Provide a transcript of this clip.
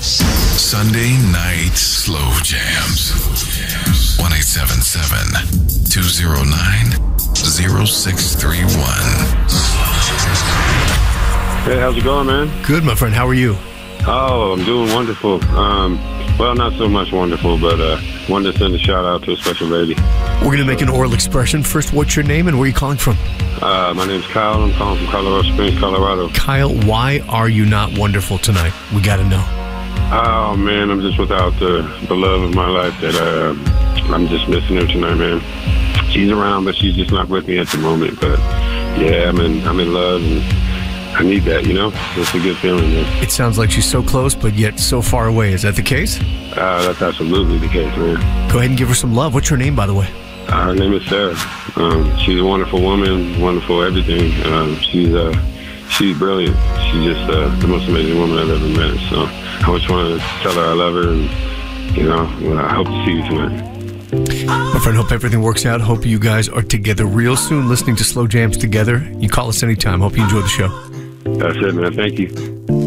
Sunday night slow jams. 1-877-209-0631. Hey, how's it going, man? Good, my friend. How are you? Oh, I'm doing wonderful. Well, not so much wonderful, but wanted to send a shout out to a special lady. We're going to make an oral expression. First, what's your name and where are you calling from? My name's Kyle. I'm calling from Colorado Springs, Colorado. Kyle, why are you not wonderful tonight? We got to know. Oh, man, I'm just without the love of my life that I'm just missing her tonight, man. She's around, but she's just not with me at the moment. But, yeah, I'm in love, and I need that, you know? It's a good feeling, man. It sounds like she's so close, but yet so far away. Is that the case? That's absolutely the case, man. Go ahead and give her some love. What's her name, by the way? Her name is Sarah. She's a wonderful woman, wonderful everything. She's brilliant. She's just the most amazing woman I've ever met. So I just want to tell her I love her, and, you know, I hope to see you tonight. My friend, hope everything works out. Hope you guys are together real soon, listening to Slow Jams together. You call us anytime. Hope you enjoy the show. That's it, man. Thank you.